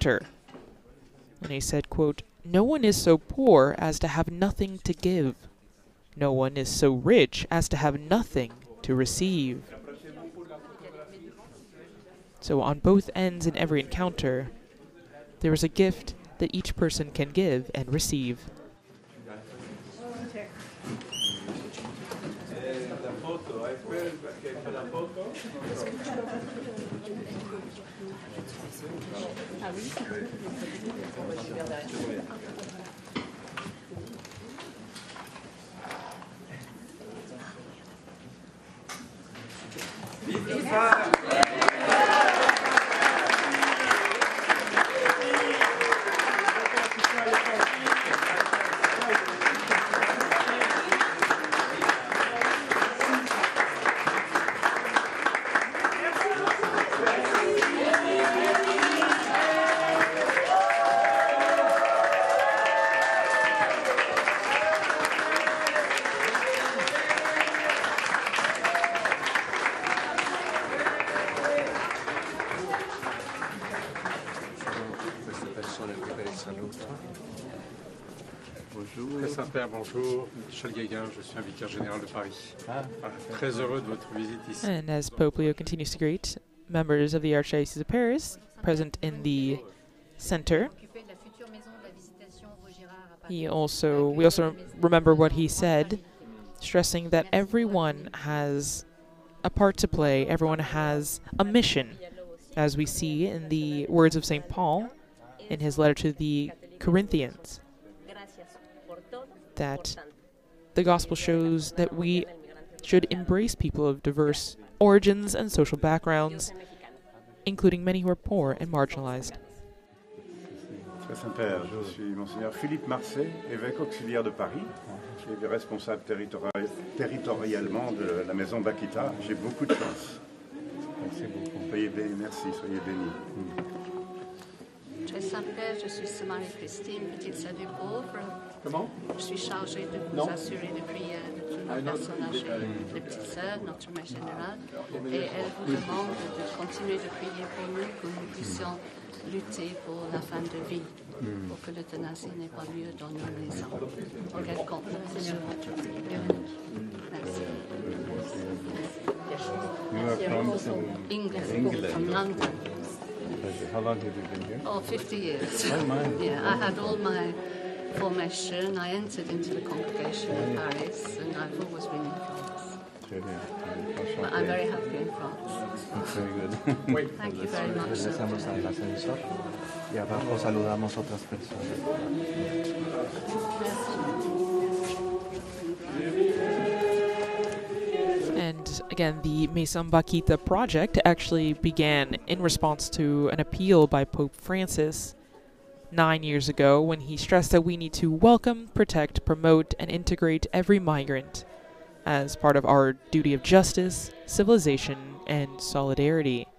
encounter. And he said, quote, "No one is so poor as to have nothing to give. No one is so rich as to have nothing to receive." So on both ends in every encounter, there is a gift that each person can give and receive. Très Saint-Père, bonjour. Michel Guéguin, je suis un vicaire général de Paris. Voilà, très heureux de votre visite ici. And as Pope Leo continues to greet members of the Archdiocese of Paris present in the center, we also remember what he said, stressing that everyone has a part to play, everyone has a mission, as we see in the words of St. Paul in his letter to the Corinthians, that the gospel shows that we should embrace people of diverse origins and social backgrounds, including many who are poor and marginalized. Très Saint-Père, je suis Monseigneur Philippe Marcet, évêque auxiliaire de Paris. Je suis responsable territorialement de la maison Bakita. J'ai beaucoup de chance. Soyez bénis, merci, soyez bénis. Très Saint-Père, je suis Sœur Marie-Christine, petite sœur du pauvre. Comment? Je suis chargée de vous assurer de prières de tous nos personnes âgées, les petites sœurs, notre mère générale, et elle vous demande de continuer de prier pour nous, que nous puissions lutter pour la fin de vie, pour que l'euthanasie n'ait pas lieu dans nos maisons. Qu'elle compte sur votre prière. Merci. You are from England, from London. How long have you been here? Oh, 50 years. Oh, my. Yeah, I had all my formation. I entered into the congregation in Paris, and I've always been in France. But I'm very happy in France. That's very good. Thank you very much. Regresamos al ascensor y abajo saludamos otras personas. And again, the Maison Bakita project actually began in response to an appeal by Pope Francis 9 years ago, when he stressed that we need to welcome, protect, promote, and integrate every migrant as part of our duty of justice, civilization, and solidarity.